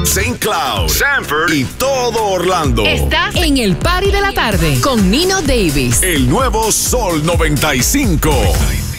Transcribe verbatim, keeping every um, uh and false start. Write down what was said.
Saint Cloud, Sanford y todo Orlando. Estás en el Party de la Tarde con Nino Davis. El nuevo Sol noventa y cinco.